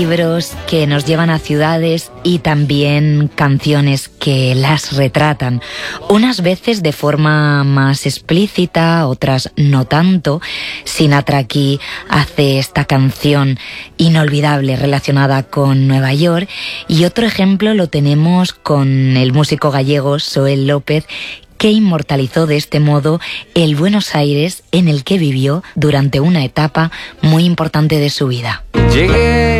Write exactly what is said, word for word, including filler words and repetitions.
libros que nos llevan a ciudades y también canciones que las retratan, unas veces de forma más explícita, otras no tanto. Sinatra aquí hace esta canción inolvidable relacionada con Nueva York, y otro ejemplo lo tenemos con el músico gallego Xoel López, que inmortalizó de este modo el Buenos Aires en el que vivió durante una etapa muy importante de su vida. Llegué